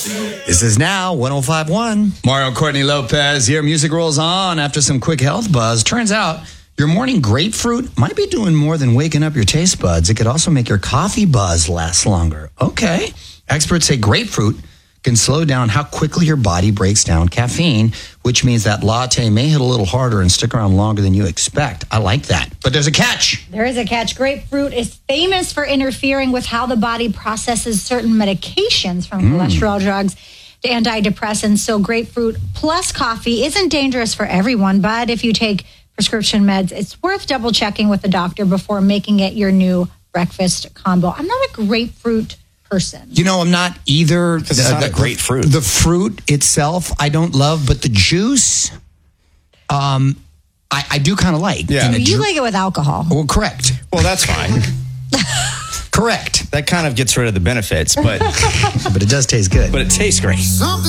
This is now 105.1. Mario Courtney Lopez here. Music rolls on after some quick health buzz. Turns out your morning grapefruit might be doing more than waking up your taste buds. It could also make your coffee buzz last longer. Okay. Experts say grapefruit can slow down how quickly your body breaks down caffeine, which means that latte may hit a little harder and stick around longer than you expect. I like that. But there's a catch. There is a catch. Grapefruit is famous for interfering with how the body processes certain medications, from cholesterol drugs to antidepressants. So grapefruit plus coffee isn't dangerous for everyone, but if you take prescription meds, it's worth double checking with the doctor before making it your new breakfast combo. I'm not a grapefruit person. You know, I'm not either. Because it's not a great fruit. The fruit itself, I don't love, but the juice, I do kind of like. Yeah. You like it with alcohol. Well, correct. Well, that's fine. Correct. That kind of gets rid of the benefits, but But it does taste good. it tastes great. Something